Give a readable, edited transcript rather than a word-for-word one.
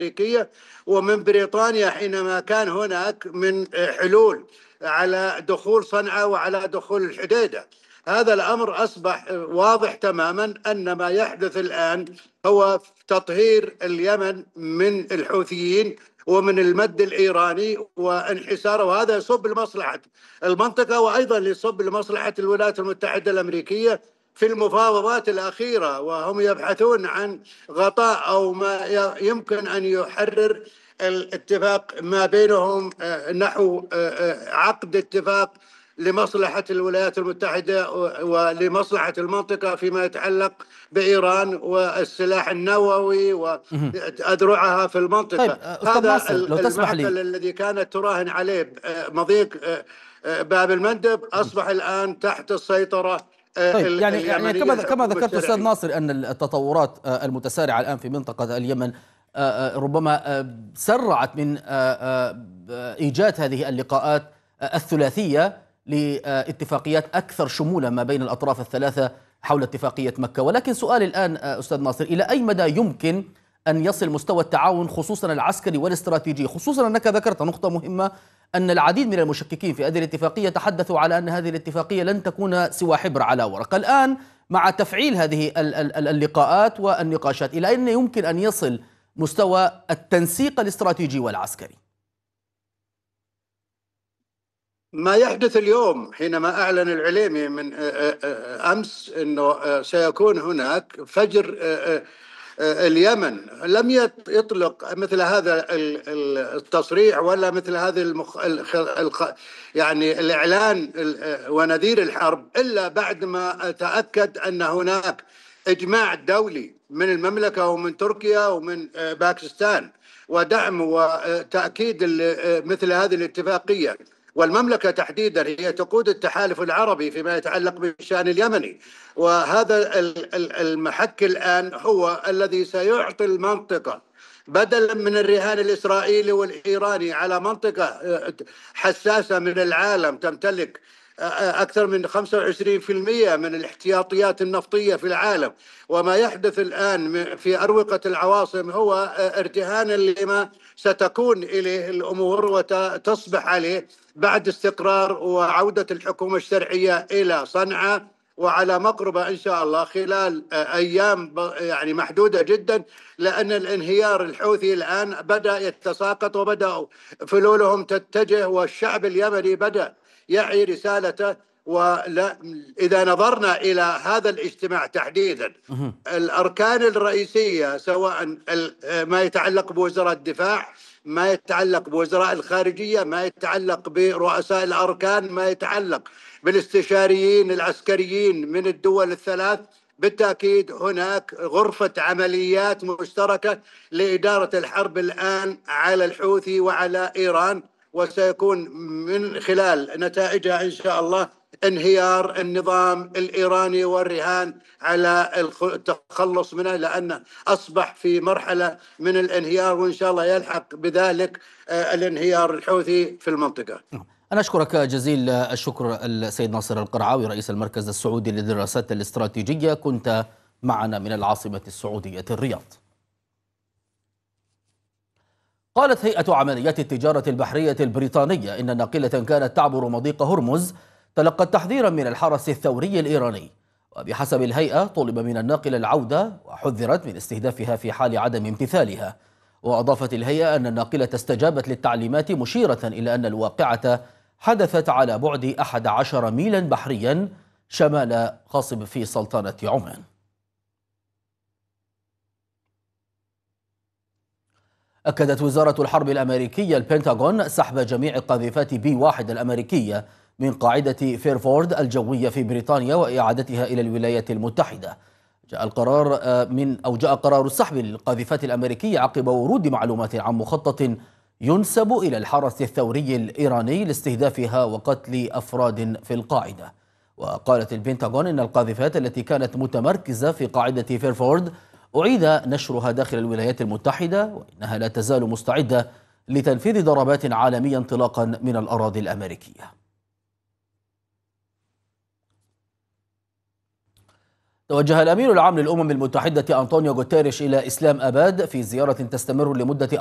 الأمريكية ومن بريطانيا حينما كان هناك من حلول على دخول صنعاء وعلى دخول الحديدة. هذا الأمر أصبح واضح تماما أن ما يحدث الآن هو تطهير اليمن من الحوثيين ومن المد الإيراني وانحساره، وهذا يصب لمصلحة المنطقة وأيضا يصب لمصلحة الولايات المتحدة الأمريكية في المفاوضات الأخيرة، وهم يبحثون عن غطاء أو ما يمكن أن يحرر الاتفاق ما بينهم نحو عقد اتفاق لمصلحة الولايات المتحدة ولمصلحة المنطقة فيما يتعلق بإيران والسلاح النووي وأذرعها في المنطقة. طيب أستاذ هذا ناصر لو تسمح لي، المعقل الذي كانت تراهن عليه مضيق باب المندب أصبح الآن تحت السيطرة طيب يعني اليمنية كما ذكرت أستاذ الشرعية. ناصر أن التطورات المتسارعة الآن في منطقة اليمن ربما سرعت من إيجاد هذه اللقاءات الثلاثية لاتفاقيات أكثر شمولا ما بين الأطراف الثلاثة حول اتفاقية مكة. ولكن سؤالي الآن أستاذ ناصر، إلى أي مدى يمكن أن يصل مستوى التعاون خصوصا العسكري والاستراتيجي، خصوصا أنك ذكرت نقطة مهمة أن العديد من المشككين في هذه الاتفاقية تحدثوا على أن هذه الاتفاقية لن تكون سوى حبر على ورق. الآن مع تفعيل هذه اللقاءات والنقاشات، إلى أين يمكن أن يصل مستوى التنسيق الاستراتيجي والعسكري؟ ما يحدث اليوم حينما أعلن العليمي من أمس أنه سيكون هناك فجر اليمن، لم يطلق مثل هذا التصريح ولا مثل هذا يعني الإعلان ونذير الحرب إلا بعد ما تأكد أن هناك إجماع دولي من المملكة ومن تركيا ومن باكستان ودعم وتأكيد مثل هذه الاتفاقية. والمملكة تحديدا هي تقود التحالف العربي فيما يتعلق بالشأن اليمني، وهذا المحك الآن هو الذي سيعطي المنطقة بدلا من الرهان الإسرائيلي والإيراني على منطقة حساسة من العالم تمتلك أكثر من 25% من الاحتياطيات النفطية في العالم. وما يحدث الآن في أروقة العواصم هو ارتهانا لما ستكون إليه الأمور وتصبح عليه بعد استقرار وعودة الحكومة الشرعية إلى صنعاء، وعلى مقربة إن شاء الله خلال أيام يعني محدودة جدا، لأن الانهيار الحوثي الآن بدأ يتساقط وبدأ فلولهم تتجه، والشعب اليمني بدأ يعي رسالته. وإذا نظرنا إلى هذا الاجتماع تحديدا، الأركان الرئيسية سواء ما يتعلق بوزراء الدفاع، ما يتعلق بوزراء الخارجية، ما يتعلق برؤساء الأركان، ما يتعلق بالاستشاريين العسكريين من الدول الثلاث، بالتأكيد هناك غرفة عمليات مشتركة لإدارة الحرب الآن على الحوثي وعلى إيران، وسيكون من خلال نتائجها إن شاء الله انهيار النظام الإيراني والرهان على التخلص منه، لأنه أصبح في مرحلة من الانهيار، وإن شاء الله يلحق بذلك الانهيار الحوثي في المنطقة. أنا أشكرك جزيل الشكر السيد ناصر القرعاوي رئيس المركز السعودي للدراسات الاستراتيجية، كنت معنا من العاصمة السعودية الرياض. قالت هيئة عمليات التجارة البحرية البريطانية إن ناقلة كانت تعبر مضيق هرمز تلقت تحذيرا من الحرس الثوري الإيراني، وبحسب الهيئة طلب من الناقلة العودة وحذرت من استهدافها في حال عدم امتثالها. وأضافت الهيئة أن الناقلة استجابت للتعليمات، مشيرة إلى أن الواقعة حدثت على بعد 11 ميلا بحريا شمال قاصب في سلطنة عمان. أكدت وزارة الحرب الأمريكية البنتاغون سحب جميع قاذفات B-1 الأمريكية من قاعدة فيرفورد الجوية في بريطانيا وإعادتها إلى الولايات المتحدة. جاء قرار سحب القاذفات الأمريكية عقب ورود معلومات عن مخطط ينسب إلى الحرس الثوري الإيراني لاستهدافها وقتل أفراد في القاعدة. وقالت البنتاغون إن القاذفات التي كانت متمركزة في قاعدة فيرفورد أعيد نشرها داخل الولايات المتحدة، وإنها لا تزال مستعدة لتنفيذ ضربات عالمية انطلاقا من الأراضي الأمريكية. توجه الأمين العام للأمم المتحدة أنطونيو غوتيريش إلى إسلام أباد في زيارة تستمر لمدة